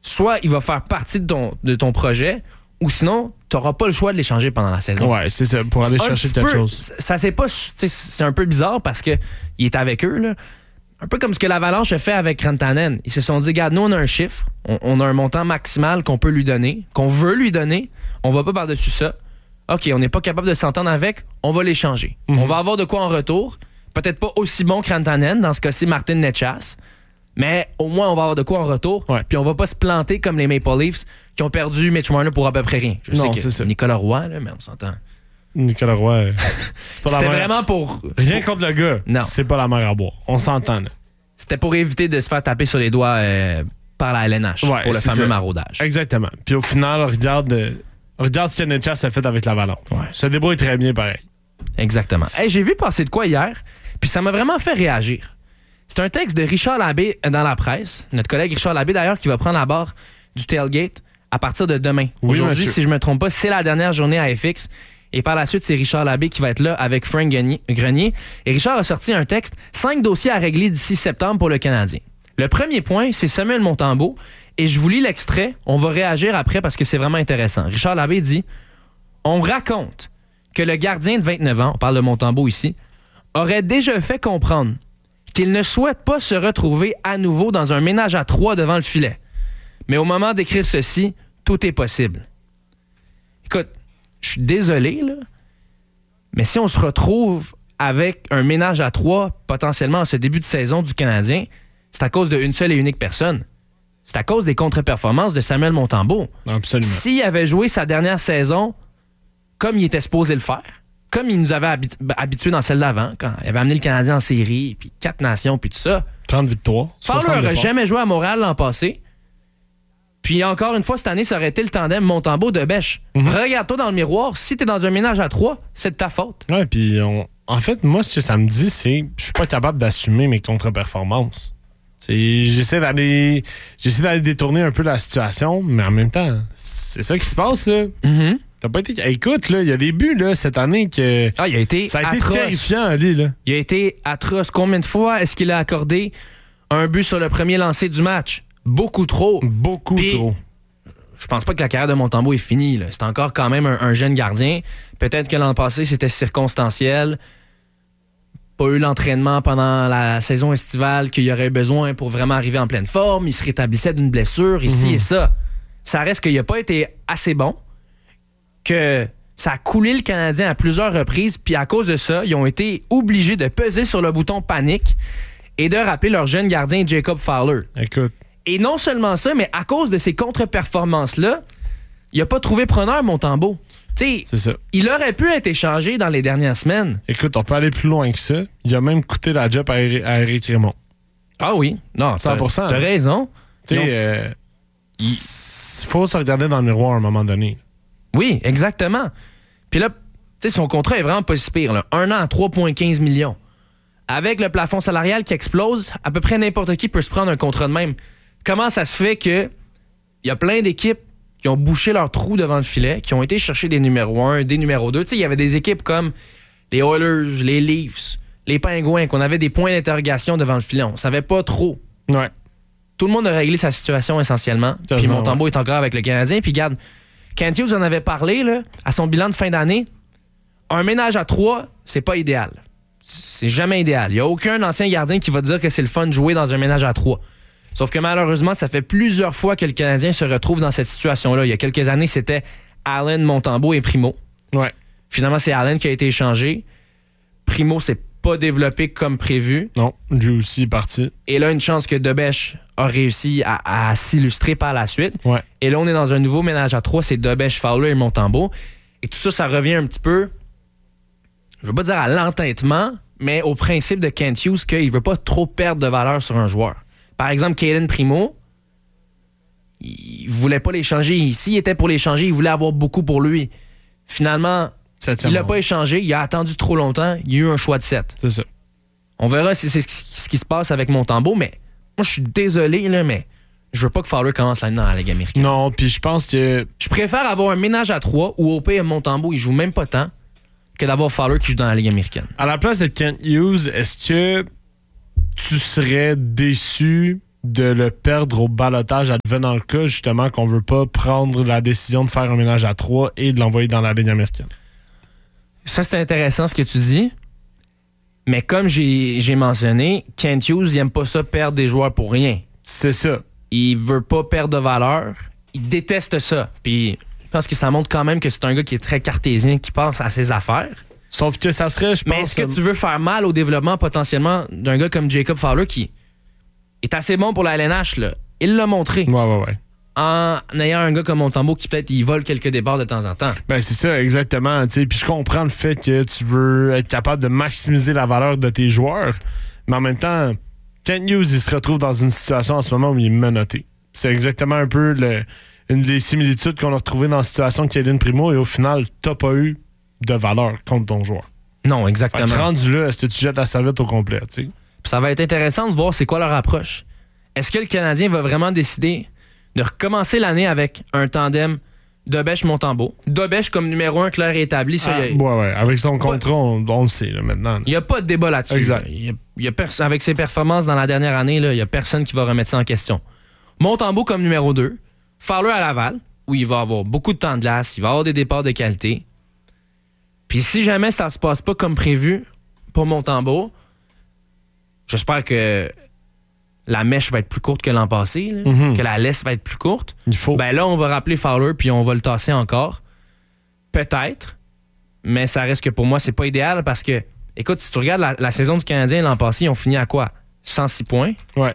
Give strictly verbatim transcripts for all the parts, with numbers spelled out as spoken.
soit il va faire partie de ton, de ton projet, ou sinon, tu n'auras pas le choix de l'échanger pendant la saison. Ouais, c'est ça, pour aller c'est chercher quelque peu, chose. Ça, c'est pas. C'est un peu bizarre parce qu'il est avec eux, là. Un peu comme ce que l'Avalanche a fait avec Rantanen. Ils se sont dit, regarde, nous, on a un chiffre, on, on a un montant maximal qu'on peut lui donner, qu'on veut lui donner, on va pas par-dessus ça. OK, on n'est pas capable de s'entendre avec, on va l'échanger. Mm-hmm. On va avoir de quoi en retour. Peut-être pas aussi bon que Rantanen, dans ce cas-ci, Martin Necas, mais au moins, on va avoir de quoi en retour, ouais. Puis on va pas se planter comme les Maple Leafs qui ont perdu Mitch Marner pour à peu près rien. Je non, sais que c'est ça. Nicolas Roy, là, mais on s'entend. Nicolas Roy, c'est pas C'était la mer... vraiment pour... Rien contre le gars, non. C'est pas la mer à boire. On s'entend, là. C'était pour éviter de se faire taper sur les doigts euh, par la L N H, ouais, pour le fameux ça. maraudage. Exactement. Puis au final, regarde, euh, regarde ce que Necas a fait avec l'Avalanche. Ouais. Ça débrouille très bien, pareil. Exactement. Hey, j'ai vu passer de quoi hier, puis ça m'a vraiment fait réagir. C'est un texte de Richard Labbé dans la presse, notre collègue Richard Labbé d'ailleurs, qui va prendre la barre du tailgate à partir de demain. Oui, aujourd'hui, monsieur. si je me trompe pas, c'est la dernière journée à F X. Et par la suite, c'est Richard Labbé qui va être là avec Frank Grenier. Et Richard a sorti un texte, cinq dossiers à régler d'ici septembre pour le Canadien. Le premier point, c'est Samuel Montembeault. Et je vous lis l'extrait. On va réagir après parce que c'est vraiment intéressant. Richard Labbé dit « On raconte que le gardien de vingt-neuf ans, on parle de Montembeault ici, aurait déjà fait comprendre qu'il ne souhaite pas se retrouver à nouveau dans un ménage à trois devant le filet. Mais au moment d'écrire ceci, tout est possible. » Écoute, je suis désolé, là, mais si on se retrouve avec un ménage à trois, potentiellement en ce début de saison du Canadien, c'est à cause d'une seule et unique personne. C'est à cause des contre-performances de Samuel Montembeault. Absolument. S'il avait joué sa dernière saison comme il était supposé le faire, comme il nous avait habit- habitués dans celle d'avant, quand il avait amené le Canadien en série, puis quatre nations, puis tout ça. trente victoires. Fowler n'aurait jamais joué à Montréal l'an passé. Puis encore une fois, cette année, ça aurait été le tandem Montembeault de Bêche. Mm-hmm. Regarde-toi dans le miroir, si t'es dans un ménage à trois, c'est de ta faute. Ouais, puis on... en fait, moi, ce que ça me dit, c'est je suis pas capable d'assumer mes contre-performances. C'est, j'essaie d'aller j'essaie d'aller détourner un peu la situation, mais en même temps, c'est ça qui se passe, là. Mm-hmm. T'as pas été... Écoute, là, il y a des buts, là, cette année que... Ah, il a été ça a été atroce. terrifiant, lui, là. Il a été atroce. Combien de fois est-ce qu'il a accordé un but sur le premier lancé du match? Beaucoup trop. Beaucoup Puis, trop. Je pense pas que la carrière de Montembeault est finie, là. C'est encore quand même un, un jeune gardien. Peut-être que l'an passé, c'était circonstanciel. Pas eu l'entraînement pendant la saison estivale qu'il y aurait besoin pour vraiment arriver en pleine forme. Il se rétablissait d'une blessure, ici mm-hmm. et ça. Ça reste qu'il n'a pas été assez bon, que ça a coulé le Canadien à plusieurs reprises, puis à cause de ça, ils ont été obligés de peser sur le bouton panique et de rappeler leur jeune gardien Jacob Fowler. Écoute. Et non seulement ça, mais à cause de ces contre-performances-là, il n'a pas trouvé preneur, Montembeault. T'sais, c'est ça. Il aurait pu être échangé dans les dernières semaines. Écoute, on peut aller plus loin que ça. Il a même coûté la job à Éric Raymond. Ah oui? Non, cent pour cent. T'as, t'as raison. Tu sais, euh, il faut se regarder dans le miroir à un moment donné. Oui, exactement. Puis là, tu sais, son contrat est vraiment pas si pire. Là. Un an à trois virgule quinze millions. Avec le plafond salarial qui explose, à peu près n'importe qui peut se prendre un contrat de même. Comment ça se fait que il y a plein d'équipes qui ont bouché leur trou devant le filet, qui ont été chercher des numéros un, des numéros deux. Tu sais, il y avait des équipes comme les Oilers, les Leafs, les Pingouins, qu'on avait des points d'interrogation devant le filet. On savait pas trop. Ouais. Tout le monde a réglé sa situation essentiellement. Puis Montembeault ouais. est encore avec le Canadien. Puis regarde, Kent Hughes en avait parlé là, à son bilan de fin d'année. Un ménage à trois, c'est pas idéal. C'est jamais idéal. Il n'y a aucun ancien gardien qui va dire que c'est le fun de jouer dans un ménage à trois. Sauf que malheureusement, ça fait plusieurs fois que le Canadien se retrouve dans cette situation-là. Il y a quelques années, c'était Allen, Montembeault et Primo. Ouais. Finalement, c'est Allen qui a été échangé. Primo s'est pas développé comme prévu. Non, lui aussi est parti. Et là, une chance que Debèche a réussi à, à s'illustrer par la suite. Ouais. Et là, on est dans un nouveau ménage à trois. C'est Debèche, Fowler et Montembeault. Et tout ça, ça revient un petit peu, je veux pas dire à l'entêtement, mais au principe de Kent Hughes qu'il veut pas trop perdre de valeur sur un joueur. Par exemple, Cayden Primo, il voulait pas l'échanger ici. Il était pour l'échanger, il voulait avoir beaucoup pour lui. Finalement, il l'a pas échangé. Il a attendu trop longtemps. Il y a eu un choix de sept. C'est ça. On verra si c'est ce qui se passe avec Montembeault, mais moi, je suis désolé, là, mais je veux pas que Fowler commence là-dedans dans la Ligue américaine. Non, puis je pense que... Je préfère avoir un ménage à trois où au pire, Montembeault, il joue même pas tant que d'avoir Fowler qui joue dans la Ligue américaine. À la place de Kent Hughes, est-ce que tu serais déçu de le perdre au ballottage advenant le cas, justement, qu'on veut pas prendre la décision de faire un ménage à trois et de l'envoyer dans la Ligue américaine. Ça, c'est intéressant ce que tu dis. Mais comme j'ai, j'ai mentionné, Kent Hughes, il aime pas ça perdre des joueurs pour rien. C'est ça. Il veut pas perdre de valeur. Il déteste ça. Puis je pense que ça montre quand même que c'est un gars qui est très cartésien, qui pense à ses affaires. Sauf que ça serait, je pense... Mais est-ce que tu veux faire mal au développement potentiellement d'un gars comme Jacob Fowler qui est assez bon pour la L N H, là? Il l'a montré. Ouais, ouais, ouais. En ayant un gars comme Montembeault qui peut-être il vole quelques départs de temps en temps. Ben c'est ça, exactement. Puis je comprends le fait que tu veux être capable de maximiser la valeur de tes joueurs, mais en même temps, Kent Hughes, il se retrouve dans une situation en ce moment où il est menotté. C'est exactement un peu le, une des similitudes qu'on a retrouvées dans la situation de Cayden Primo, et au final, t'as pas eu de valeur contre ton joueur. Non, exactement. Fait que rendu là, est-ce que tu jettes la serviette au complet, tu sais? Ça va être intéressant de voir c'est quoi leur approche. Est-ce que le Canadien va vraiment décider de recommencer l'année avec un tandem Dobèche-Montembeault? Dobèche comme numéro un clair et établi. Ça, ah, y a, ouais, ouais. Avec son contrat, on, on le sait là, maintenant. Il n'y a pas de débat là-dessus. Exact. Là. Y a, y a pers- avec ses performances dans la dernière année, il n'y a personne qui va remettre ça en question. Montembeault comme numéro deux. Fowler à Laval, où il va avoir beaucoup de temps de glace, il va avoir des départs de qualité. Puis si jamais ça se passe pas comme prévu pour Montembeault, j'espère que la mèche va être plus courte que l'an passé, là, mm-hmm. que la laisse va être plus courte. Il faut. Ben là, on va rappeler Fowler puis on va le tasser encore. Peut-être, mais ça reste que pour moi, c'est pas idéal parce que, écoute, si tu regardes la, la saison du Canadien l'an passé, ils ont fini à quoi? cent six points. Ouais.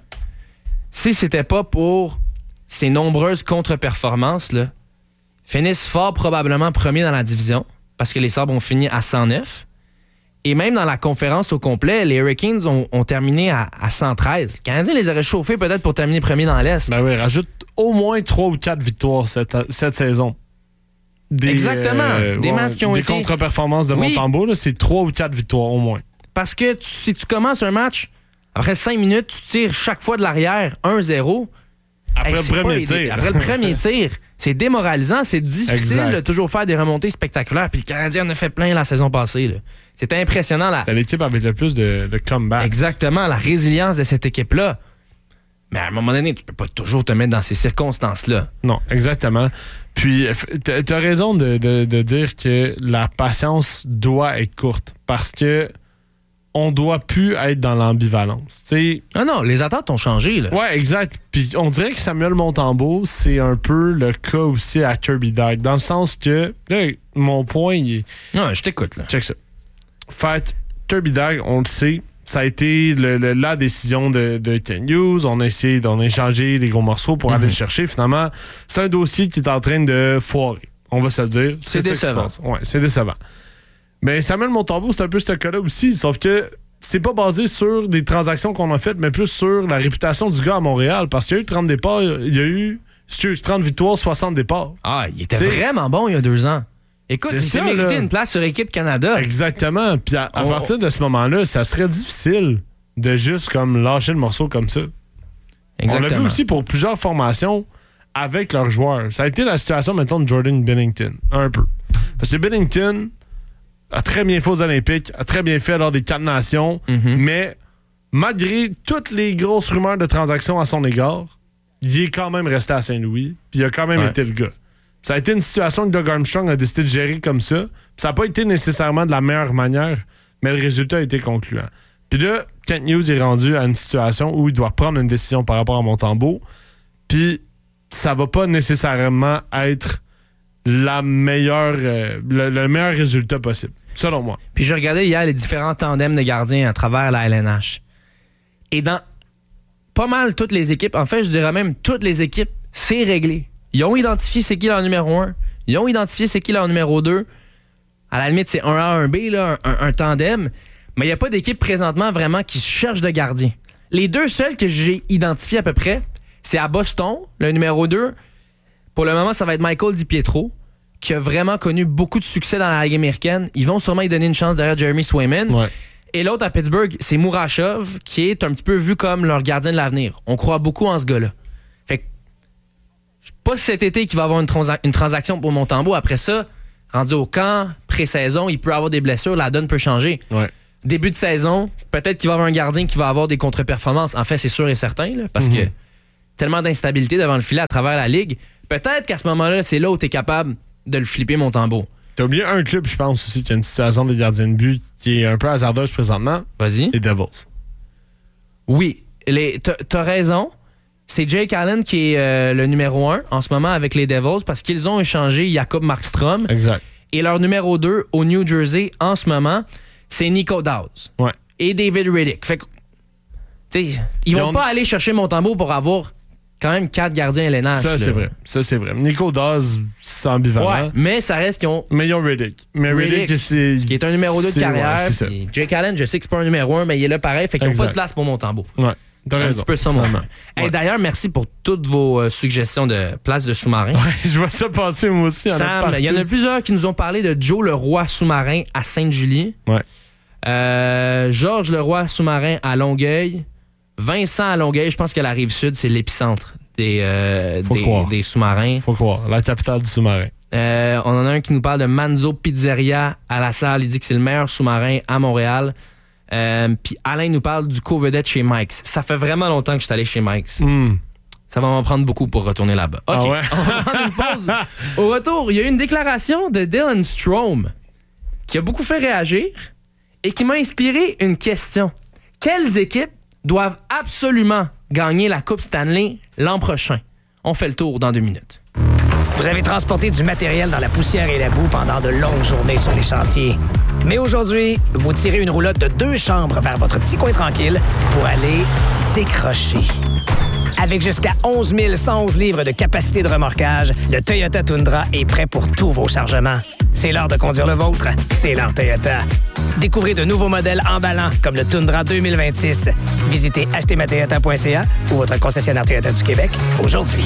Si c'était pas pour ces nombreuses contre-performances, là, finissent fort probablement premier dans la division parce que les Sabres ont fini à cent neuf. Et même dans la conférence au complet, les Hurricanes ont, ont terminé à, à cent treize. Le Canadien les aurait chauffés peut-être pour terminer premier dans l'Est. Ben oui, rajoute au moins trois ou quatre victoires cette, cette saison. Des, Exactement. Euh, des ouais, matchs qui ont des été... contre-performances de oui. Montembeault, là, c'est trois ou quatre victoires au moins. Parce que tu, si tu commences un match, après cinq minutes, tu tires chaque fois de l'arrière un zéro. Après hey, le premier tir. Après le premier tir. C'est démoralisant. C'est difficile exact. de toujours faire des remontées spectaculaires. Puis le Canadien en a fait plein la saison passée. Là. C'était impressionnant. La... C'était l'équipe avec le plus de, de comeback. Exactement. La résilience de cette équipe-là. Mais à un moment donné, tu peux pas toujours te mettre dans ces circonstances-là. Non, exactement. Puis, tu as raison de, de, de dire que la patience doit être courte parce que on doit plus être dans l'ambivalence. T'sais, ah non, les attentes ont changé. Là. Ouais, exact. Puis on dirait que Samuel Montembeault, c'est un peu le cas aussi à Kirby Dach, dans le sens que, là, mon point, il est... Non, je t'écoute, là. Check ça. Fait, Kirby Dach, on le sait, ça a été le, le, la décision de, de Kent Hughes. On a essayé d'en échanger les gros morceaux pour mm-hmm. aller le chercher. Finalement, c'est un dossier qui est en train de foirer. On va se le dire. C'est, c'est décevant. Ouais, c'est décevant. Mais Samuel Montembeault, c'est un peu ce cas-là aussi, sauf que c'est pas basé sur des transactions qu'on a faites, mais plus sur la réputation du gars à Montréal, parce qu'il y a eu trente départs, il y a eu trente victoires, soixante départs. Ah, il était T'sais, vraiment bon il y a deux ans. Écoute, il s'est mérité une place sur Équipe Canada. Exactement. Puis à, à on... partir de ce moment-là, ça serait difficile de juste comme lâcher le morceau comme ça. Exactement. On l'a vu aussi pour plusieurs formations avec leurs joueurs. Ça a été la situation, maintenant, de Jordan Binnington. Un peu. Parce que Binnington a très bien fait aux Olympiques, a très bien fait lors des quatre nations, mm-hmm. mais malgré toutes les grosses rumeurs de transactions à son égard, il est quand même resté à Saint-Louis, puis il a quand même ouais. été le gars. Ça a été une situation que Doug Armstrong a décidé de gérer comme ça. Ça n'a pas été nécessairement de la meilleure manière, mais le résultat a été concluant. Puis là, Kent Hughes est rendu à une situation où il doit prendre une décision par rapport à Montembeault, puis ça va pas nécessairement être la meilleure, euh, le, le meilleur résultat possible, selon moi. Puis je regardais hier les différents tandems de gardiens à travers la L N H. Et dans pas mal toutes les équipes, en fait, je dirais même toutes les équipes, c'est réglé. Ils ont identifié c'est qui leur numéro un. Ils ont identifié c'est qui leur numéro deux. À la limite, c'est un A, un B, là, un, un tandem. Mais il n'y a pas d'équipe présentement vraiment qui cherche de gardien. Les deux seuls que j'ai identifiés à peu près, c'est à Boston, le numéro deux. Pour le moment, ça va être Michael DiPietro, qui a vraiment connu beaucoup de succès dans la Ligue américaine. Ils vont sûrement lui donner une chance derrière Jeremy Swayman. Ouais. Et l'autre à Pittsburgh, c'est Murashov, qui est un petit peu vu comme leur gardien de l'avenir. On croit beaucoup en ce gars-là. Fait que, je sais pas cet été qu'il va avoir une, transa- une transaction pour Montembeault. Après ça, rendu au camp, pré-saison, il peut avoir des blessures, la donne peut changer. Ouais. début de saison, peut-être qu'il va y avoir un gardien qui va avoir des contre-performances. En fait, c'est sûr et certain, là, parce mm-hmm. que tellement d'instabilité devant le filet à travers la ligue. Peut-être qu'à ce moment-là, c'est là où tu es capable de le flipper, Montembeau. T'as oublié un club, je pense aussi, qui a une situation de gardien de but qui est un peu hasardeuse présentement. Vas-y. Les Devils. Oui, les, t'as, t'as raison. C'est Jake Allen qui est euh, le numéro un en ce moment avec les Devils parce qu'ils ont échangé Jakob Markstrom. Exact. Et leur numéro deux au New Jersey en ce moment, c'est Nico Dawes. Ouais. Et David Riddick. Fait que, tu sais, ils vont ont... pas aller chercher Montembeau pour avoir quand même quatre gardiens L N H. Ça, là. c'est vrai. Ça, c'est vrai. Nico Dawes, c'est ambivalent. Ouais, mais ça reste qu'ils ont... Mais ils ont Riddick. Mais Riddick, Riddick c'est... qui est un numéro deux de carrière. Ouais, c'est ça. Jake Allen, je sais que c'est pas un numéro un, mais il est là pareil. Fait qu'ils n'ont pas de place pour Montembeau. Ouais. T'as un raison. petit peu ça, mon ouais. hey, D'ailleurs, merci pour toutes vos euh, suggestions de places de sous-marin. Ouais, je vois ça passer moi aussi. Sam, il y en a plusieurs qui nous ont parlé de Joe Leroy sous-marin à Sainte-Julie. Ouais. Euh, Georges Leroy sous-marin à Longueuil. Vincent à Longueuil. Je pense que la Rive-Sud, c'est l'épicentre des, euh, des, des sous-marins. Faut croire. La capitale du sous-marin. Euh, on en a un qui nous parle de Manzo Pizzeria à la Salle. Il dit que c'est le meilleur sous-marin à Montréal. Euh, Puis Alain nous parle du co-vedette chez Mike's. Ça fait vraiment longtemps que je suis allé chez Mike's. Mm. Ça va m'en prendre beaucoup pour retourner là-bas. OK, ah ouais? On va prendre une pause. Au retour, il y a eu une déclaration de Dylan Strome qui a beaucoup fait réagir et qui m'a inspiré une question. Quelles équipes doivent absolument gagner la Coupe Stanley l'an prochain? On fait le tour dans deux minutes. Vous avez transporté du matériel dans la poussière et la boue pendant de longues journées sur les chantiers. Mais aujourd'hui, vous tirez une roulotte de deux chambres vers votre petit coin tranquille pour aller décrocher. Avec jusqu'à onze mille cent onze livres de capacité de remorquage, le Toyota Tundra est prêt pour tous vos chargements. C'est l'heure de conduire le vôtre. C'est l'heure Toyota. Découvrez de nouveaux modèles emballants comme le Tundra deux mille vingt-six. Visitez acheter ma toyota point c a ou votre concessionnaire Toyota du Québec aujourd'hui.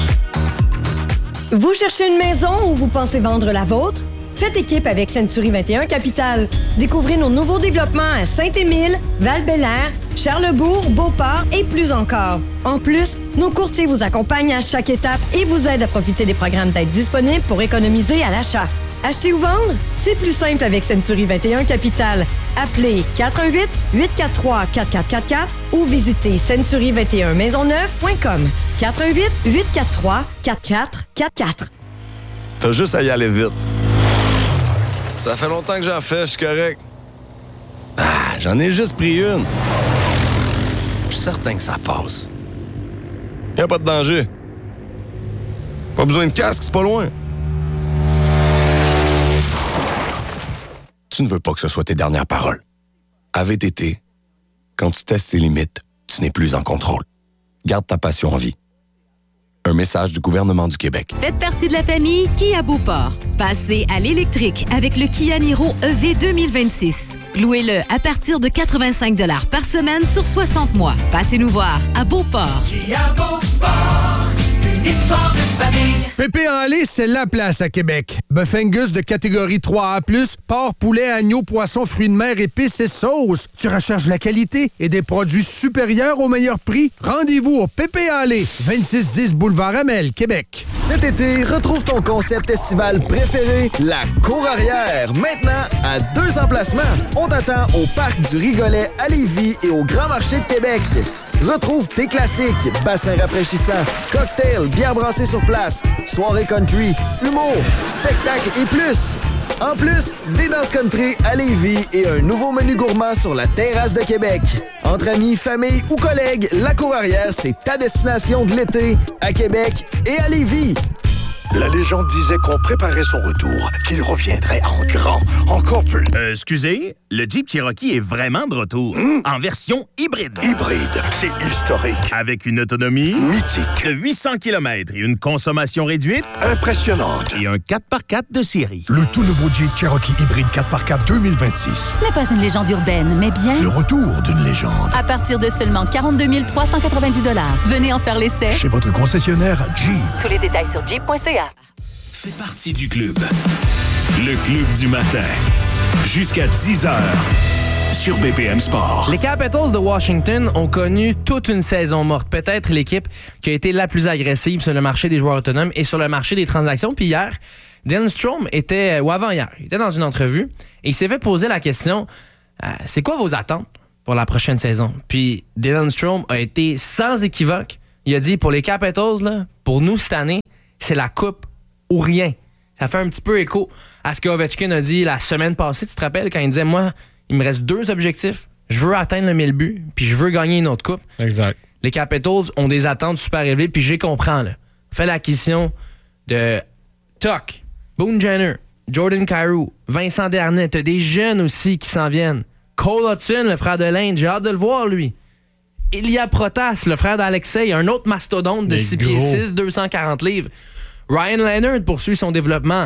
Vous cherchez une maison ou vous pensez vendre la vôtre? Faites équipe avec Century vingt et un Capital. Découvrez nos nouveaux développements à Saint-Émile, Val-Bélair, Charlesbourg, Beauport et plus encore. En plus, nos courtiers vous accompagnent à chaque étape et vous aident à profiter des programmes d'aide disponibles pour économiser à l'achat. Acheter ou vendre? C'est plus simple avec Century vingt et un Capital. Appelez quatre un huit, huit quatre trois, quatre quatre quatre quatre ou visitez century vingt et un maisonneuve point com. quatre un huit, huit quatre trois, quatre quatre quatre quatre. T'as juste à y aller vite. Ça fait longtemps que j'en fais, je suis correct. Ah, j'en ai juste pris une. Je suis certain que ça passe. Y'a pas de danger. Pas besoin de casque, c'est pas loin. Tu ne veux pas que ce soit tes dernières paroles. À V T T, quand tu testes tes limites, tu n'es plus en contrôle. Garde ta passion en vie. Un message du gouvernement du Québec. Faites partie de la famille Kia Beauport. Passez à l'électrique avec le Kia Niro E V deux mille vingt-six. Louez-le à partir de quatre-vingt-cinq dollars par semaine sur soixante mois. Passez nous voir à Beauport. Kia Beauport, une histoire de famille. Pépé en lait, c'est la place à Québec. Bœuf Angus de catégorie trois A plus, porc, poulet, agneau, poisson, fruits de mer, épices et sauces. Tu recherches la qualité et des produits supérieurs au meilleur prix? Rendez-vous au Pépé en lait, vingt-six dix Boulevard Amel, Québec. Cet été, retrouve ton concept estival préféré, la Cour Arrière. Maintenant, à deux emplacements. On t'attend au Parc du Rigolet à Lévis et au Grand Marché de Québec. Retrouve tes classiques, bassins rafraîchissants, cocktails, bières brassées sur place, soirée country, humour, spectacles et plus. En plus, des danses country à Lévis et un nouveau menu gourmand sur la terrasse de Québec. Entre amis, famille ou collègues, la Cour Arrière, c'est ta destination de l'été à Québec et à Lévis. La légende disait qu'on préparait son retour, qu'il reviendrait en grand, encore plus. Euh, excusez, le Jeep Cherokee est vraiment de retour, mmh. en version hybride. Hybride, c'est historique. Avec une autonomie mythique de huit cents kilomètres et une consommation réduite impressionnante. Et un quatre par quatre de série. Le tout nouveau Jeep Cherokee hybride quatre par quatre deux mille vingt-six. Ce n'est pas une légende urbaine, mais bien le retour d'une légende. À partir de seulement quarante-deux mille trois cent quatre-vingt-dix dollars. Venez en faire l'essai chez votre concessionnaire Jeep. Tous les détails sur jeep point c a. Fais partie du club. Le club du matin. Jusqu'à dix heures. Sur B P M Sport. Les Capitals de Washington ont connu toute une saison morte. Peut-être l'équipe qui a été la plus agressive sur le marché des joueurs autonomes et sur le marché des transactions. Puis hier, Dylan Strome était, ou avant-hier, il était dans une entrevue et il s'est fait poser la question euh, c'est quoi vos attentes pour la prochaine saison? Puis Dylan Strome a été sans équivoque. Il a dit, pour les Capitals, là, pour nous cette année, c'est la coupe ou rien. Ça fait un petit peu écho à ce que Ovechkin a dit la semaine passée. Tu te rappelles quand il disait, moi, il me reste deux objectifs. Je veux atteindre le mille buts, puis je veux gagner une autre coupe. Exact. Les Capitals ont des attentes super élevées, puis j'ai comprends. Là. Fait l'acquisition de Tuck, Boone Jenner, Jordan Kyrou, Vincent Desharnais. T'as des jeunes aussi qui s'en viennent. Cole Hudson, le frère de l'Inde, j'ai hâte de le voir, lui. Ilya Protas, le frère d'Alexei, un autre mastodonte de six pieds six, deux cent quarante livres. Ryan Leonard poursuit son développement.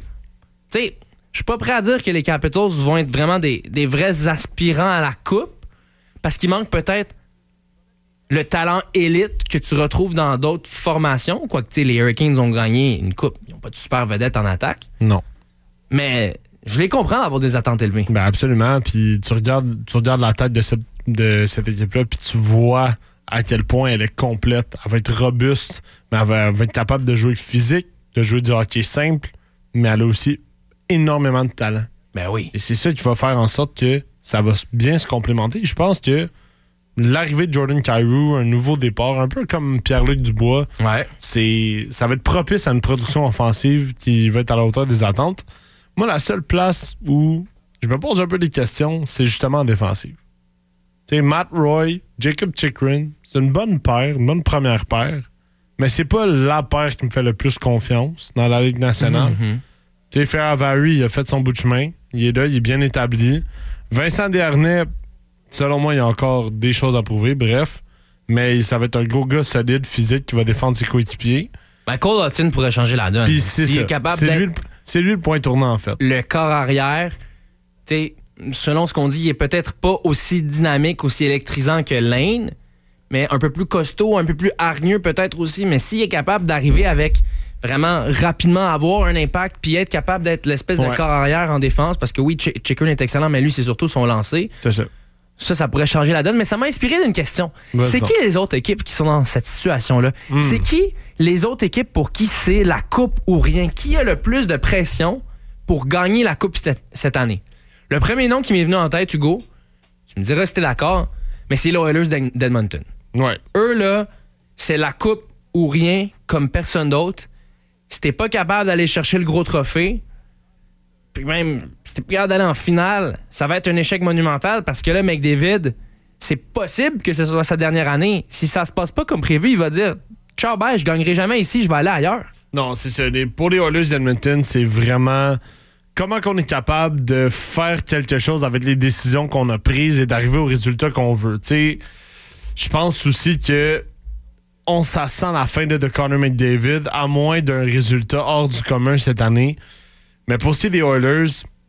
Tu sais, je suis pas prêt à dire que les Capitals vont être vraiment des, des vrais aspirants à la coupe, parce qu'il manque peut-être le talent élite que tu retrouves dans d'autres formations. Quoique, les Hurricanes ont gagné une coupe. Ils n'ont pas de super vedette en attaque. Non. Mais je les comprends d'avoir des attentes élevées. Ben absolument. Puis tu regardes, tu regardes la tête de cette, de cette équipe-là, puis tu vois à quel point elle est complète. Elle va être robuste, mais elle va, elle va être capable de jouer physique, de jouer du hockey simple, mais elle a aussi énormément de talent. Ben oui. Et c'est ça qui va faire en sorte que ça va bien se complémenter. Je pense que l'arrivée de Jordan Kyrou, un nouveau départ, un peu comme Pierre-Luc Dubois, ouais. c'est, ça va être propice à une production offensive qui va être à la hauteur des attentes. Moi, la seule place où je me pose un peu des questions, c'est justement en défensive. Tu sais, Matt Roy, Jacob Chychrun, c'est une bonne paire, une bonne première paire, mais c'est pas la paire qui me fait le plus confiance dans la Ligue nationale. Mm-hmm. Tu sais, Ferravari, il a fait son bout de chemin. Il est là, il est bien établi. Vincent Desharnais, selon moi, il y a encore des choses à prouver, bref. Mais ça va être un gros gars solide, physique, qui va défendre ses coéquipiers. Ben, Cole Hudson pourrait changer la donne. Puis c'est S'il ça. est capable c'est, d'être lui, c'est lui le point tournant, en fait. Le corps arrière, tu sais, selon ce qu'on dit, il est peut-être pas aussi dynamique, aussi électrisant que Lane, mais un peu plus costaud, un peu plus hargneux peut-être aussi. Mais s'il est capable d'arriver avec vraiment rapidement avoir un impact puis être capable d'être l'espèce ouais. de corps arrière en défense, parce que oui, Ch- Chychrun est excellent, mais lui, c'est surtout son lancer. C'est ça. Ça, ça pourrait changer la donne, mais ça m'a inspiré d'une question. Vas-y c'est donc. qui les autres équipes qui sont dans cette situation-là? Mm. C'est qui les autres équipes pour qui c'est la coupe ou rien? Qui a le plus de pression pour gagner la coupe cette, cette année? Le premier nom qui m'est venu en tête, Hugo, tu me diras si t'es d'accord, mais c'est les Oilers d'Ed- d'Edmonton. Ouais. Eux, là, c'est la coupe ou rien comme personne d'autre. Si t'es pas capable d'aller chercher le gros trophée, puis même si t'es pas capable d'aller en finale, ça va être un échec monumental parce que là, McDavid, c'est possible que ce soit sa dernière année. Si ça se passe pas comme prévu, il va dire « Ciao, bye, je gagnerai jamais ici, je vais aller ailleurs. » Non, c'est ça. Les- Pour les Oilers d'Edmonton, c'est vraiment comment qu'on est capable de faire quelque chose avec les décisions qu'on a prises et d'arriver au résultat qu'on veut. Tu sais, je pense aussi que on s'assent la fin de, de Connor McDavid, à moins d'un résultat hors du commun cette année. Mais pour ce qui est des Oilers,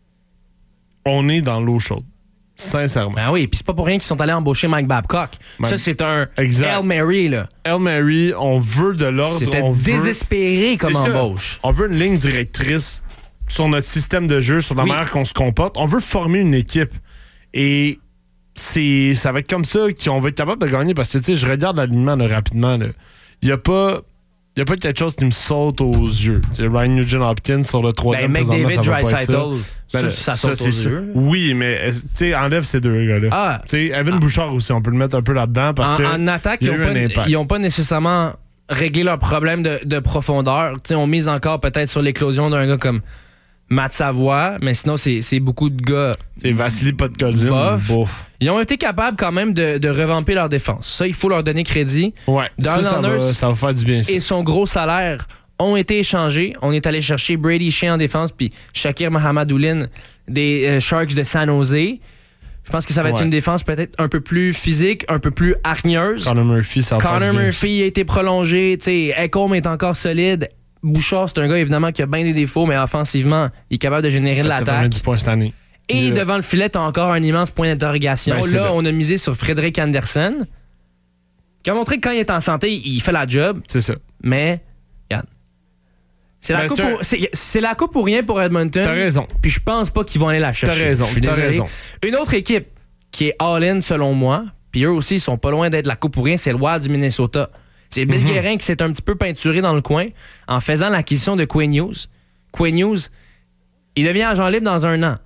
on est dans l'eau chaude. Sincèrement. Ben oui, puis c'est pas pour rien qu'ils sont allés embaucher Mike Babcock. Mike... Ça, c'est un exact. Hail Mary, là. Hail Mary, on veut de l'ordre. C'était on désespéré veut... comme c'est embauche. Ça. On veut une ligne directrice sur notre système de jeu, sur la oui. manière qu'on se comporte. On veut former une équipe. Et c'est, ça va être comme ça qu'on va être capable de gagner. Parce que, tu sais, je regarde l'alignement là, rapidement. Il n'y a pas... Il n'y a pas quelque chose qui me saute aux yeux. T'sais, Ryan Nugent-Hopkins sur le troisième ben, présentement, McDavid, ça va pas être ça. Draisaitl, Ben, ça, ça saute ça, aux c'est yeux. sûr. Oui, mais tu enlève ces deux gars-là. Ah. T'sais, Evan ah. Bouchard aussi, on peut le mettre un peu là-dedans parce en, que en attaque, il y ils a eu n'ont un impact. pas, pas nécessairement réglé leur problème de, de profondeur. T'sais, on mise encore peut-être sur l'éclosion d'un gars comme Matt Savoie, mais sinon, c'est, c'est beaucoup de gars. C'est Vassili Podkolzin. Ils ont été capables quand même de, de revamper leur défense. Ça, il faut leur donner crédit. Ouais, ça, ça, va, ça va faire du bien. Ça. Et son gros salaire ont été échangés. On est allé chercher Brady Shea en défense puis Shakir Mahamadoulin des euh, Sharks de San Jose. Je pense que ça va être ouais. une défense peut-être un peu plus physique, un peu plus hargneuse. Connor Murphy, ça va Connor faire du bien Murphy a été prolongé. Ekholm est encore solide. Bouchard, c'est un gars évidemment qui a bien des défauts, mais offensivement, il est capable de générer de l'attaque. dix points cette année. Et il devant le filet, t'as encore un immense point d'interrogation. Ben, là, là, on a misé sur Frédéric Andersen, qui a montré que quand il est en santé, il fait la job. C'est ça. Mais, regarde. C'est la, ben, coupe c'est, un... pour, c'est, c'est la coupe pour rien pour Edmonton. T'as raison. Puis je pense pas qu'ils vont aller la chercher. T'as raison. T'as raison. Une autre équipe qui est all-in selon moi, puis eux aussi, ils sont pas loin d'être la coupe pour rien, c'est le Wild du Minnesota. C'est Bill mm-hmm. Guérin qui s'est un petit peu peinturé dans le coin en faisant l'acquisition de Quinn Hughes. Quinn Hughes, il devient agent libre dans un an.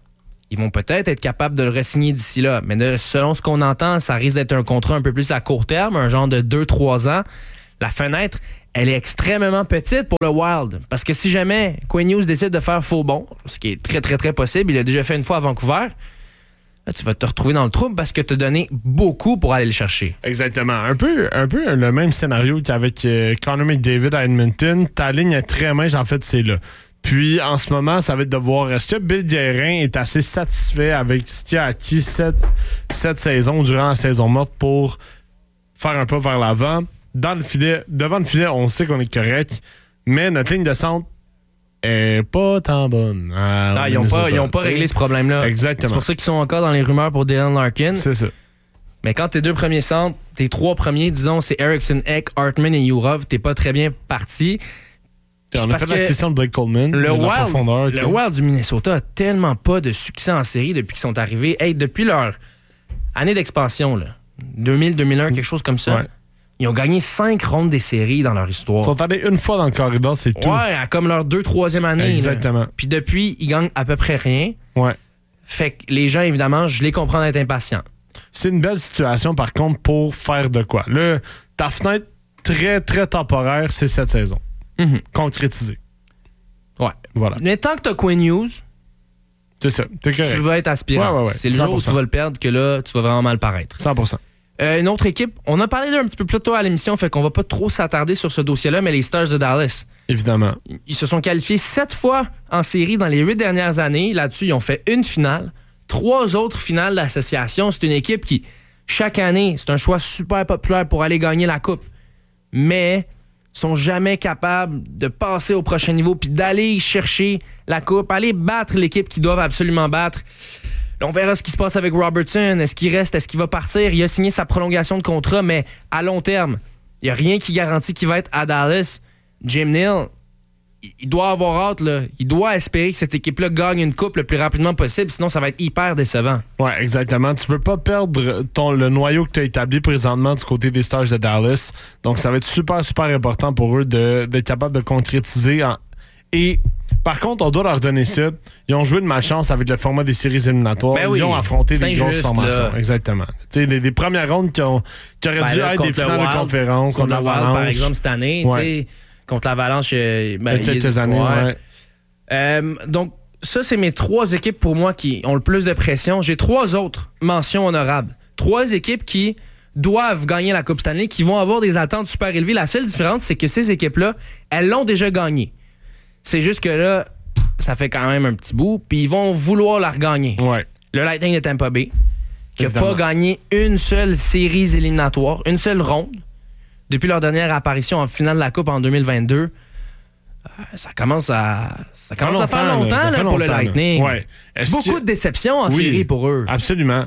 ils vont peut-être être capables de le re-signer d'ici là. Mais de, selon ce qu'on entend, ça risque d'être un contrat un peu plus à court terme, un genre de deux trois ans. La fenêtre, elle est extrêmement petite pour le Wild. Parce que si jamais Quinn Hughes décide de faire faux bond, ce qui est très, très, très possible, il l'a déjà fait une fois à Vancouver, là, tu vas te retrouver dans le trouble parce que tu as donné beaucoup pour aller le chercher. Exactement. Un peu, un peu le même scénario qu'avec euh, Connor McDavid à Edmonton. Ta ligne est très mince, en fait, c'est là. Puis, en ce moment, ça va être de voir est-ce que Bill Guérin est assez satisfait avec ce qu'il a acquis cette, cette saison, durant la saison morte, pour faire un pas vers l'avant. Dans le filet, devant le filet, on sait qu'on est correct, mais notre ligne de centre est pas tant bonne. Ah, ils n'ont pas, ils ont pas réglé ce problème-là. Exactement. C'est pour ça qu'ils sont encore dans les rumeurs pour Dylan Larkin. C'est ça. Mais quand tes deux premiers centres, tes trois premiers, disons, c'est Eriksson, Ek, Hartman et Yurov, t'es pas très bien parti. On a fait la question de Blake Coleman. Le Wild, profondeur, le Wild du Minnesota a tellement pas de succès en série depuis qu'ils sont arrivés. Hey, depuis leur année d'expansion, là, deux mille deux mille un, quelque chose comme ça, ouais. Ils ont gagné cinq rondes des séries dans leur histoire. Ils sont allés une fois dans le corridor, c'est tout. Ouais, comme leur deux, troisième année. Exactement. Là. Puis depuis, ils gagnent à peu près rien. Ouais. Fait que les gens, évidemment, je les comprends d'être impatients. C'est une belle situation, par contre, pour faire de quoi. Là, ta fenêtre très, très temporaire, c'est cette saison. Mm-hmm. Concrétisée. Ouais. Voilà. Mais tant que t'as Quinn Hughes, c'est ça. T'es correct. Tu vas être aspirant. Ouais, ouais, ouais. C'est le cent pour cent. jour où tu vas le perdre que là, tu vas vraiment mal paraître. cent pour cent. Euh, une autre équipe, on a parlé d'un petit peu plus tôt à l'émission, fait qu'on va pas trop s'attarder sur ce dossier-là, mais les Stars de Dallas. Évidemment. Ils se sont qualifiés sept fois en série dans les huit dernières années. Là-dessus, ils ont fait une finale, trois autres finales d'association. C'est une équipe qui, chaque année, c'est un choix super populaire pour aller gagner la Coupe. Mais sont jamais capables de passer au prochain niveau puis d'aller chercher la Coupe, aller battre l'équipe qu'ils doivent absolument battre. Là, on verra ce qui se passe avec Robertson. Est-ce qu'il reste? Est-ce qu'il va partir? Il a signé sa prolongation de contrat, mais à long terme, il n'y a rien qui garantit qu'il va être à Dallas. Jim Neal, il doit avoir hâte, là. Il doit espérer que cette équipe-là gagne une coupe le plus rapidement possible, sinon ça va être hyper décevant. Ouais, exactement. Tu veux pas perdre ton, le noyau que tu as établi présentement du côté des Stars de Dallas. Donc, ça va être super, super important pour eux de, d'être capable de concrétiser. En... Et par contre, on doit leur donner ça. Ils ont joué de malchance avec le format des séries éliminatoires. Ben oui, ils ont affronté des injuste, grosses formations. Là. Exactement. Tu sais, des, des premières rondes qui, ont, qui auraient ben dû là, être des finales Wild, de conférence. Contre, contre la Wild, l'Avalanche. par exemple, cette année. Ouais. Contre l'Avalanche, ben, il y a quelques il, années, ouais. ouais. Euh, donc, ça, c'est mes trois équipes pour moi qui ont le plus de pression. J'ai trois autres mentions honorables. Trois équipes qui doivent gagner la Coupe Stanley, qui vont avoir des attentes super élevées. La seule différence, c'est que ces équipes-là, elles l'ont déjà gagnée. C'est juste que là, ça fait quand même un petit bout, puis ils vont vouloir la regagner. Ouais. Le Lightning de Tampa Bay, qui n'a Évidemment. pas gagné une seule série éliminatoire, une seule ronde, depuis leur dernière apparition en finale de la Coupe en deux mille vingt-deux. Euh, ça commence à ça commence ça à faire longtemps, là, là, fait pour longtemps, le Lightning. Ouais. Beaucoup que... de déceptions en oui, série pour eux. Absolument.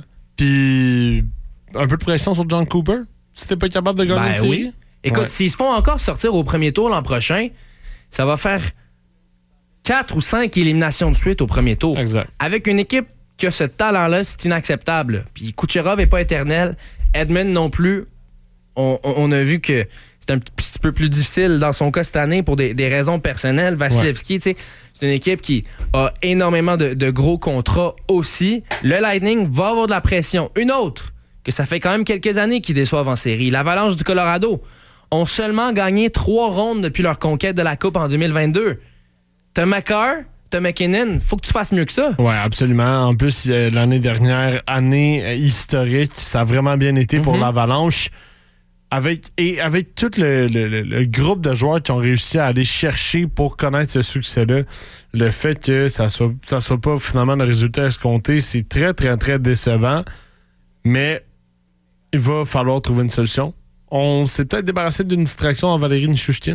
Puis un peu de pression sur John Cooper, si t'es pas capable de gagner Ben une série. oui. Écoute, ouais. s'ils se font encore sortir au premier tour l'an prochain, ça va faire quatre ou cinq éliminations de suite au premier tour. Exact. Avec une équipe qui a ce talent-là, c'est inacceptable. Puis Kucherov n'est pas éternel. Edmund non plus. On, on, on a vu que c'est un petit peu plus difficile dans son cas cette année pour des, des raisons personnelles. Vasilevski, ouais. C'est une équipe qui a énormément de, de gros contrats aussi. Le Lightning va avoir de la pression. Une autre, que ça fait quand même quelques années qu'ils déçoivent en série. L'Avalanche du Colorado ont seulement gagné trois rondes depuis leur conquête de la Coupe en deux mille vingt-deux. T'as Makar, t'as McKinnon, faut que tu fasses mieux que ça. Oui, absolument. En plus, euh, l'année dernière, année euh, historique, ça a vraiment bien été pour mm-hmm. l'Avalanche. Avec, et avec tout le, le, le, le groupe de joueurs qui ont réussi à aller chercher pour connaître ce succès-là, le fait que ça soit, ça soit pas finalement le résultat escompté, c'est très, très, très décevant. Mais il va falloir trouver une solution. On s'est peut-être débarrassé d'une distraction en Valérie Nichushkin.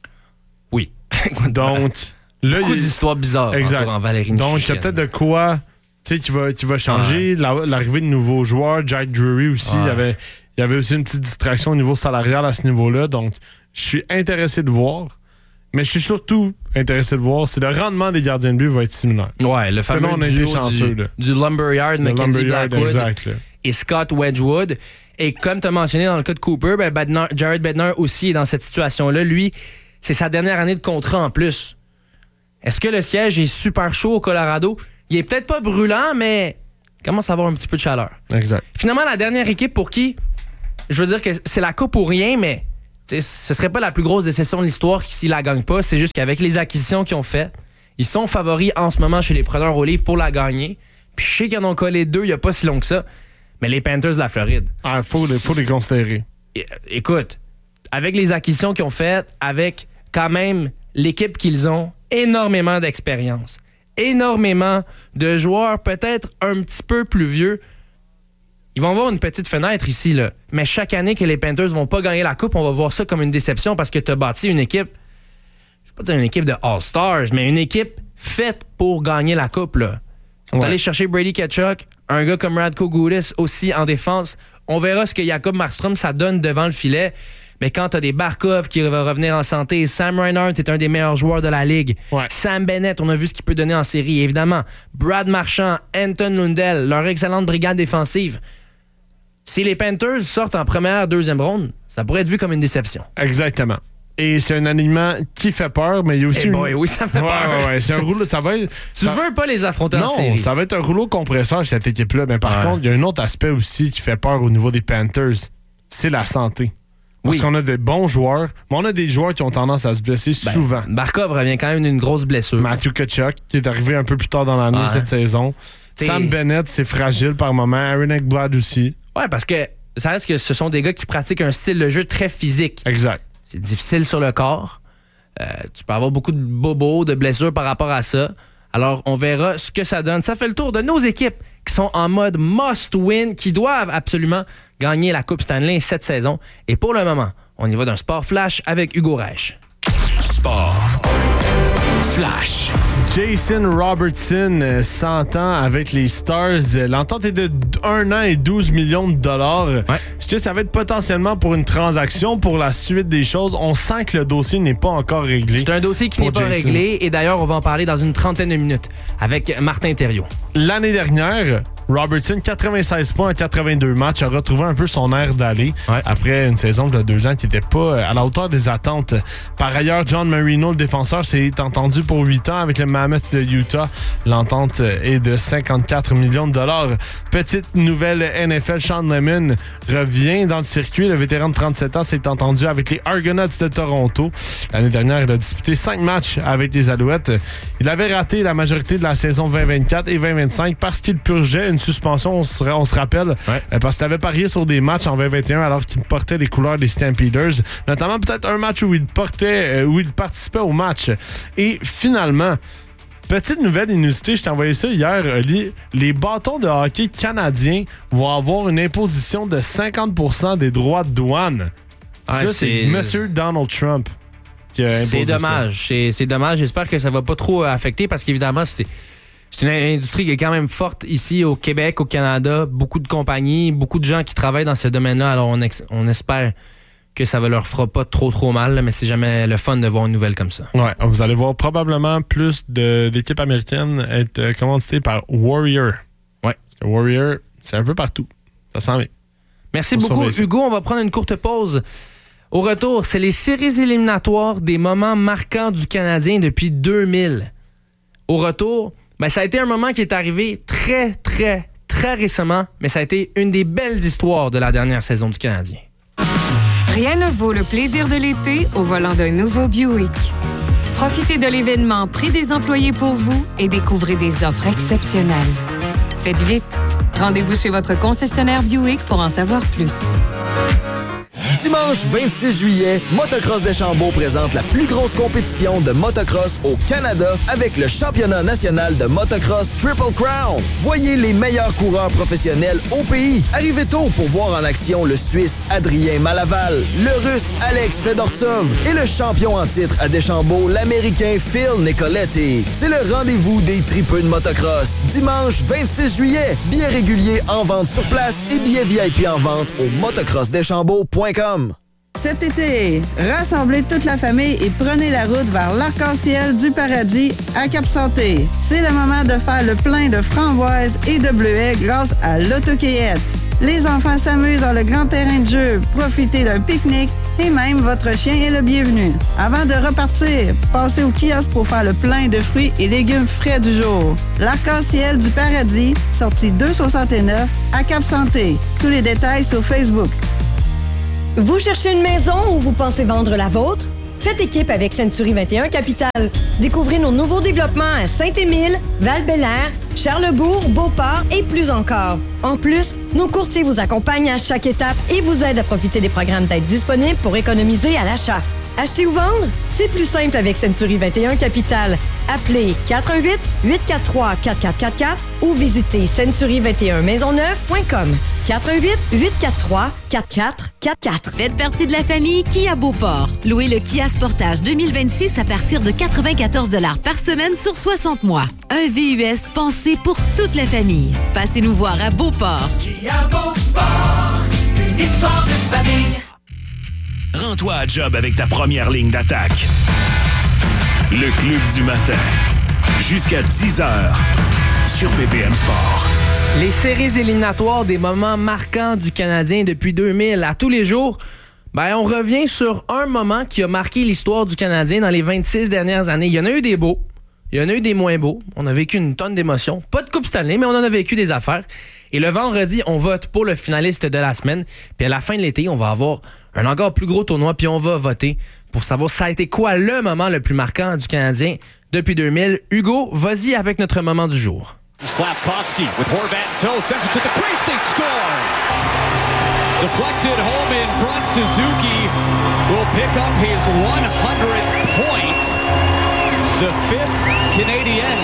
Oui. Donc, là, beaucoup il... d'histoires bizarres exact. en Valérie Nichushkin. Donc, il y a peut-être de quoi tu sais, qui va, qui va changer. Ouais. La, l'arrivée de nouveaux joueurs, Jack Drury aussi, il ouais. y avait... Il y avait aussi une petite distraction au niveau salarial à ce niveau-là. Donc, je suis intéressé de voir. Mais je suis surtout intéressé de voir si le rendement des gardiens de but va être similaire. Ouais, le fameux on a duo été chanceux, du, là. du Lumberyard, le Mackenzie Lumberyard, Blackwood exact, et Scott Wedgwood. Et comme tu as mentionné dans le cas de Cooper, ben Bednar, Jared Bednar aussi est dans cette situation-là. Lui, c'est sa dernière année de contrat en plus. Est-ce que le siège est super chaud au Colorado? il est peut-être pas brûlant, mais il commence à avoir un petit peu de chaleur. Exact. Finalement, la dernière équipe pour qui, je veux dire que c'est la coupe ou rien, mais ce serait pas la plus grosse déception de l'histoire s'ils la gagnent pas. C'est juste qu'avec les acquisitions qu'ils ont faites, ils sont favoris en ce moment chez les preneurs au livre pour la gagner. Puis je sais qu'ils en ont collé deux il n'y a pas si long que ça. Mais les Panthers de la Floride. Ah, faut les, faut les considérer. É- écoute, avec les acquisitions qu'ils ont faites, avec quand même l'équipe qu'ils ont, énormément d'expérience, énormément de joueurs peut-être un petit peu plus vieux. Ils vont avoir une petite fenêtre ici, là. Mais chaque année que les Panthers vont pas gagner la coupe, on va voir ça comme une déception parce que tu as bâti une équipe, je vais pas dire une équipe de All-Stars, mais une équipe faite pour gagner la coupe, là. Ils sont Ouais. allés chercher Brady Tkachuk, un gars comme Radko Gudas aussi en défense. On verra ce que Jacob Markstrom ça donne devant le filet. Mais quand tu as des Barkov qui va revenir en santé, Sam Reinhart est un des meilleurs joueurs de la Ligue. Ouais. Sam Bennett, on a vu ce qu'il peut donner en série. Évidemment, Brad Marchand, Anton Lundell, leur excellente brigade défensive. Si les Panthers sortent en première, deuxième ronde, ça pourrait être vu comme une déception. Exactement. Et c'est un alignement qui fait peur, mais il y a aussi... Eh une... boy, oui, ça fait ouais, peur. Ouais, ouais, c'est un rouleau... Ça va être... Tu ça... veux pas les affronter non, en série. Non, ça va être un rouleau compresseur, cette équipe-là. Mais par Ouais. contre, il y a un autre aspect aussi qui fait peur au niveau des Panthers. C'est la santé. Parce Oui. qu'on a des bons joueurs, mais on a des joueurs qui ont tendance à se blesser Ben, souvent. Barkov revient quand même d'une grosse blessure. Matthew Tkachuk, qui est arrivé un peu plus tard dans l'année Ouais. cette saison. T'sais- Sam Bennett, c'est fragile par moment. Aaron Ekblad aussi. Ouais, parce que ça reste que ce sont des gars qui pratiquent un style de jeu très physique. Exact. C'est difficile sur le corps. Euh, tu peux avoir beaucoup de bobos, de blessures par rapport à ça. Alors, on verra ce que ça donne. Ça fait le tour de nos équipes qui sont en mode must-win, qui doivent absolument gagner la Coupe Stanley cette saison. Et pour le moment, on y va d'un sport flash avec Hugo Reich. Sport flash. Jason Robertson euh, s'entend avec les Stars. Euh, L'entente est de un an et douze millions de dollars. Ouais. Est-ce que ça va être potentiellement pour une transaction pour la suite des choses? On sent que le dossier n'est pas encore réglé. C'est un dossier qui pour n'est pas Jason. réglé. Et d'ailleurs, on va en parler dans une trentaine de minutes avec Martin Thériault. L'année dernière, Robertson, quatre-vingt-seize points en quatre-vingt-deux matchs, a retrouvé un peu son air d'aller Ouais. après une saison de deux ans qui n'était pas à la hauteur des attentes. Par ailleurs, John Marino, le défenseur, s'est entendu pour huit ans avec le Mammoth de Utah. L'entente est de cinquante-quatre millions de dollars. Petite nouvelle N F L, Sean Lemon revient dans le circuit. Le vétéran de trente-sept ans s'est entendu avec les Argonauts de Toronto. L'année dernière, il a disputé cinq matchs avec les Alouettes. Il avait raté la majorité de la saison vingt vingt-quatre et vingt vingt-cinq parce qu'il purgeait une suspension, on se, on se rappelle, Ouais. euh, parce qu'il avait parié sur des matchs en vingt vingt et un alors qu'il portait les couleurs des Stampeders, notamment peut-être un match où il portait, euh, où il participait au match. Et finalement, petite nouvelle inusitée, je t'ai envoyé ça hier, Oli, les bâtons de hockey canadiens vont avoir une imposition de cinquante pour cent des droits de douane. Ouais, ça, c'est c'est- Monsieur Donald Trump qui a imposé C'est ça. dommage. C'est, c'est dommage. J'espère que ça va pas trop affecter parce qu'évidemment, c'est, c'est une industrie qui est quand même forte ici au Québec, au Canada. Beaucoup de compagnies, beaucoup de gens qui travaillent dans ce domaine-là. Alors, on, ex- on espère que ça ne leur fera pas trop, trop mal. Mais c'est jamais le fun de voir une nouvelle comme ça. Ouais, vous allez voir probablement plus de, d'équipes américaines être euh, commanditées par Warrior. Ouais. Parce que Warrior, c'est un peu partout. Ça s'en vient. Merci Faut beaucoup, surveiller ça. Hugo. On va prendre une courte pause. Au retour, c'est les séries éliminatoires des moments marquants du Canadien depuis deux mille. Au retour, ben, ça a été un moment qui est arrivé très, très, très récemment, mais ça a été une des belles histoires de la dernière saison du Canadien. Rien ne vaut le plaisir de l'été au volant d'un nouveau Buick. Profitez de l'événement Prix des employés pour vous et découvrez des offres exceptionnelles. Faites vite. Rendez-vous chez votre concessionnaire Buick pour en savoir plus. Dimanche vingt-six juillet, Motocross Deschambault présente la plus grosse compétition de motocross au Canada avec le championnat national de motocross Triple Crown. Voyez les meilleurs coureurs professionnels au pays. Arrivez tôt pour voir en action le Suisse Adrien Malaval, le Russe Alex Fedortsov et le champion en titre à Deschambault, l'Américain Phil Nicoletti. C'est le rendez-vous des tripeux de motocross. Dimanche vingt-six juillet, billets réguliers en vente sur place et billets V I P en vente au motocross deschambault point com. Cet été, rassemblez toute la famille et prenez la route vers l'arc-en-ciel du paradis à Cap-Santé. C'est le moment de faire le plein de framboises et de bleuets grâce à l'autocueillette. Les enfants s'amusent dans le grand terrain de jeu. Profitez d'un pique-nique Et même votre chien est le bienvenu. Avant de repartir, passez au kiosque pour faire le plein de fruits et légumes frais du jour. L'Arc-en-Ciel du Paradis, sortie deux cent soixante-neuf à Cap-Santé. Tous les détails sur Facebook. Vous cherchez une maison ou vous pensez vendre la vôtre? Faites équipe avec Century vingt et un Capital. Découvrez nos nouveaux développements à Saint-Émile, Val-Bélair, Charlesbourg, Beauport et plus encore. En plus, nos courtiers vous accompagnent à chaque étape et vous aident à profiter des programmes d'aide disponibles pour économiser à l'achat. Acheter ou vendre? C'est plus simple avec Century vingt et un Capital. Appelez quatre un huit, huit quatre trois, quatre quatre quatre quatre ou visitez century vingt et un maisonneuve point com. quatre un huit, huit quatre trois, quatre quatre quatre quatre. Faites partie de la famille Kia Beauport. Louez le Kia Sportage deux mille vingt-six à partir de quatre-vingt-quatorze dollars par semaine sur soixante mois. Un V U S pensé pour toute la famille. Passez nous voir à Beauport. Kia Beauport, une histoire de famille. Rends-toi à job avec ta première ligne d'attaque. Le Club du matin. Jusqu'à dix heures sur B P M Sport. Les séries éliminatoires des moments marquants du Canadien depuis deux mille à tous les jours. Ben, on revient sur un moment qui a marqué l'histoire du Canadien dans les vingt-six dernières années. Il y en a eu des beaux, il y en a eu des moins beaux. On a vécu une tonne d'émotions. Pas de Coupe Stanley, mais on en a vécu des affaires. Et le vendredi, on vote pour le finaliste de la semaine. Puis à la fin de l'été, on va avoir un encore plus gros tournoi, puis on va voter pour savoir ça a été quoi le moment le plus marquant du Canadien depuis deux mille. Hugo, vas-y avec notre moment du jour. Slafkovsky with Horvat in tow, sends it to the crease, they score! Deflected home in front, Suzuki will pick up his one hundredth point. The fifth Canadian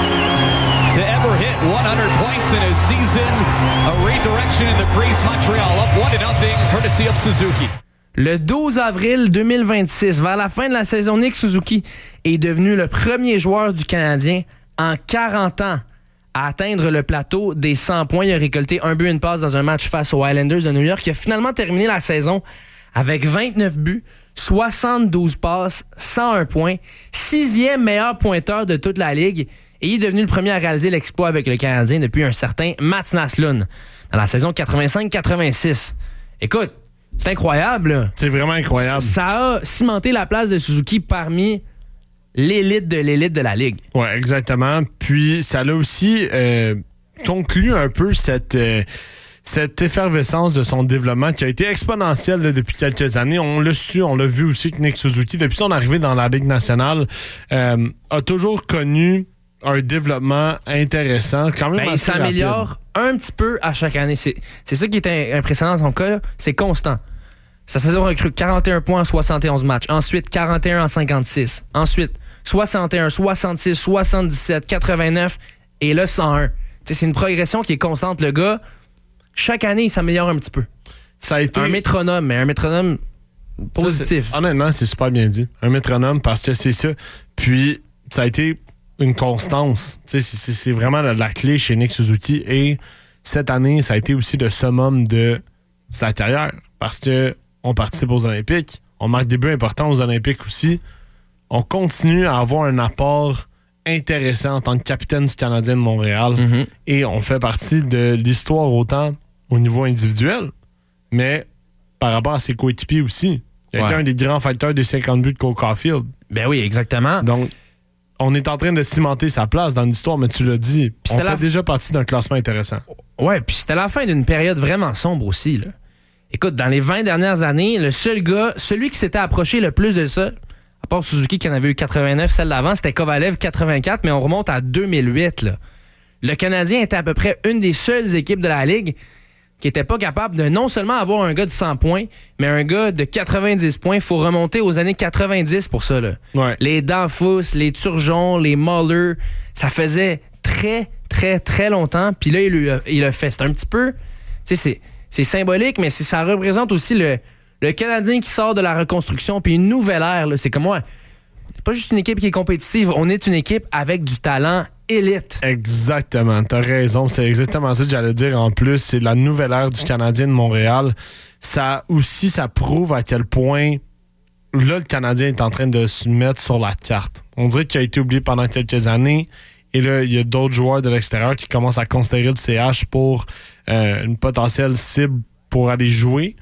to ever hit one hundred points in a season. A redirection in the crease, Montreal up one to nothing, courtesy of Suzuki. Le douze avril deux mille vingt-six, vers la fin de la saison, Nick Suzuki est devenu le premier joueur du Canadien en quarante ans à atteindre le plateau des cent points. Il a récolté un but, une passe dans un match face aux Islanders de New York. Il a finalement terminé la saison avec vingt-neuf buts, soixante-douze passes, cent un points, sixième meilleur pointeur de toute la Ligue. Et il est devenu le premier à réaliser l'exploit avec le Canadien depuis un certain Mats Naslund dans la saison quatre-vingt-cinq quatre-vingt-six. Écoute, c'est incroyable. Là. C'est vraiment incroyable. Ça, ça a cimenté la place de Suzuki parmi l'élite de l'élite de la Ligue. Oui, exactement. Puis, ça l'a aussi euh, conclu un peu cette, euh, cette effervescence de son développement qui a été exponentielle là, depuis quelques années. On l'a su, on l'a vu aussi que Nick Suzuki, depuis son arrivée dans la Ligue nationale, euh, a toujours connu un développement intéressant. Quand même ben, il s'améliore un petit peu à chaque année. C'est, c'est ça qui est impressionnant dans son cas. Là. C'est constant. Sa saison recrue quarante et un points en soixante et onze matchs. Ensuite, quarante et un en cinquante-six. Ensuite, soixante et un, soixante-six, soixante-dix-sept, quatre-vingt-neuf et là, cent un. T'sais, c'est une progression qui est constante. Le gars, chaque année, il s'améliore un petit peu. Ça a été un métronome, mais un métronome positif. Ça, c'est, honnêtement, c'est super bien dit. Un métronome parce que c'est ça. Puis, ça a été une constance. C'est, c'est, c'est vraiment la, la clé chez Nick Suzuki. Et cette année, ça a été aussi le summum de sa carrière parce que on participe aux Olympiques, on marque des buts importants aux Olympiques aussi. On continue à avoir un apport intéressant en tant que capitaine du Canadien de Montréal. Mm-hmm. Et on fait partie de l'histoire autant au niveau individuel, mais par rapport à ses coéquipiers aussi. Il a été un des grands facteurs des cinquante buts de Cole Caulfield. Ben oui, exactement. Donc, on est en train de cimenter sa place dans l'histoire, mais tu l'as dit, puis on fait la... déjà partie d'un classement intéressant. Ouais, puis c'était la fin d'une période vraiment sombre aussi, là. Écoute, dans les vingt dernières années, le seul gars, celui qui s'était approché le plus de ça, à part Suzuki qui en avait eu quatre-vingt-neuf, celle d'avant, c'était Kovalev quatre-vingt-quatre, mais on remonte à deux mille huit. Là. Le Canadien était à peu près une des seules équipes de la Ligue qui n'était pas capable de non seulement avoir un gars de cent points, mais un gars de quatre-vingt-dix points. Il faut remonter aux années quatre-vingt-dix pour ça. Là. Ouais. Les Danfus, les Turgeon, les Muller, ça faisait très, très, très longtemps. Puis là, il l'a il fait. C'est un petit peu... Tu sais, c'est... C'est symbolique, mais c'est, ça représente aussi le, le Canadien qui sort de la reconstruction puis une nouvelle ère. Là. C'est comme moi, c'est pas juste une équipe qui est compétitive, on est une équipe avec du talent élite. Exactement, t'as raison. C'est exactement ça que j'allais dire en plus. C'est la nouvelle ère du Canadien de Montréal. Ça aussi, ça prouve à quel point là, le Canadien est en train de se mettre sur la carte. On dirait qu'il a été oublié pendant quelques années. Et là, il y a d'autres joueurs de l'extérieur qui commencent à considérer le C H pour euh, une potentielle cible pour aller jouer.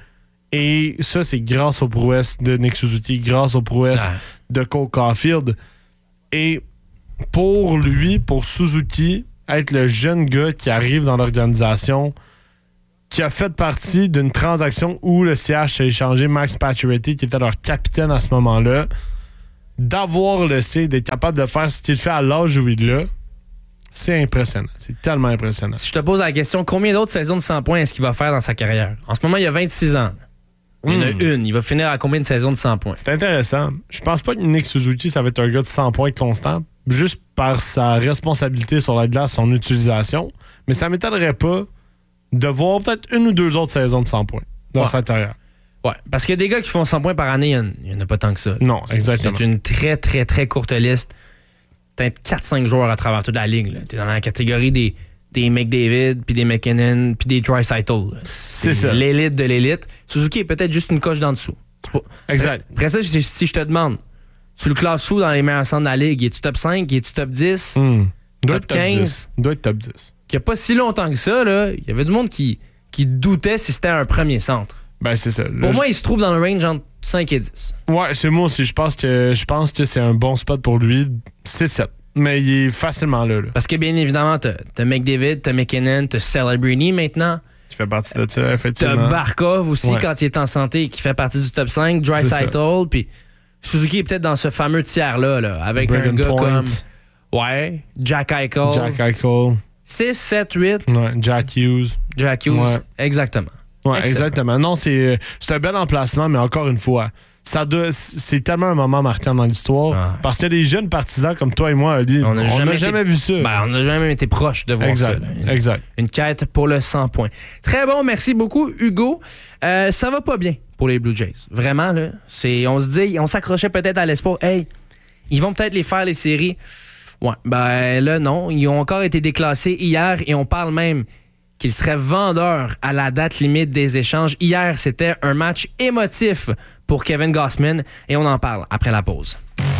Et ça, c'est grâce aux prouesses de Nick Suzuki, grâce aux prouesses ah. de Cole Caulfield. Et pour lui, pour Suzuki, être le jeune gars qui arrive dans l'organisation, qui a fait partie d'une transaction où le C H a échangé Max Pacioretty, qui était leur capitaine à ce moment-là, d'avoir le C, d'être capable de faire ce qu'il fait à l'âge où il est là, c'est impressionnant. C'est tellement impressionnant. Si je te pose la question, combien d'autres saisons de cent points est-ce qu'il va faire dans sa carrière? En ce moment, il a vingt-six ans. Il y en a Mm. une. Il va finir à combien de saisons de cent points? C'est intéressant. Je pense pas que Nick Suzuki, ça va être un gars de cent points constant, juste par sa responsabilité sur la glace, son utilisation. Mais ça m'étonnerait pas de voir peut-être une ou deux autres saisons de cent points dans Ouais. sa carrière. Ouais, parce qu'il y a des gars qui font cent points par année, il n'y en, en a pas tant que ça. Non, exactement. C'est une très, très, très courte liste. Peut-être quatre cinq joueurs à travers toute la ligue. Tu es dans la catégorie des, des McDavid, puis des McKinnon, puis des Draisaitl. C'est, C'est ça. l'élite de l'élite. Suzuki est peut-être juste une coche d'en dessous. C'est pas- Exact. Après ça, si si je te demande, tu le classes où dans les meilleurs centres de la ligue? Es-tu top cinq? Es-tu top dix? Mm. Doit Top être top quinze? dix. Doit être top dix. Il n'y a pas si longtemps que ça, là, il y avait du monde qui, qui doutait si c'était un premier centre. Ben, c'est ça. Pour Là, moi, il se trouve dans le range entre cinq et dix. Ouais, c'est moi aussi. Je pense que je pense que c'est un bon spot pour lui. C'est sept. Mais il est facilement là. là. Parce que bien évidemment, t'as, t'as McDavid, t'as McKinnon, t'as Celebrini maintenant. Qui fait partie de ça, T'as effectivement. Barkov aussi, Ouais. quand il est en santé, qui fait partie du top cinq. Draisaitl, puis Suzuki est peut-être dans ce fameux tiers-là, là, avec Braden un gars Point. comme... Ouais, Jack Eichel. Jack Eichel. six, sept, huit. Ouais, Jack Hughes. Jack Hughes, Ouais. exactement. Ouais, Excellent. exactement. Non, c'est, c'est un bel emplacement, mais encore une fois, ça doit, c'est tellement un moment marquant dans l'histoire. Ah. Parce que les jeunes partisans comme toi et moi, Ali, on n'a jamais, été- vu ça. Ben, on n'a jamais été proche de voir Exact, ça. là. Une, exact. Une quête pour le cent points. Très bon, merci beaucoup, Hugo. Euh, ça va pas bien pour les Blue Jays. Vraiment, là. C'est, on se dit, on s'accrochait peut-être à l'espoir. Hey, ils vont peut-être les faire, les séries. Ouais, ben là, non. Ils ont encore été déclassés hier et on parle même qu'ils seraient vendeurs à la date limite des échanges. Hier, c'était un match émotif pour Kevin Gausman et on en parle après la pause.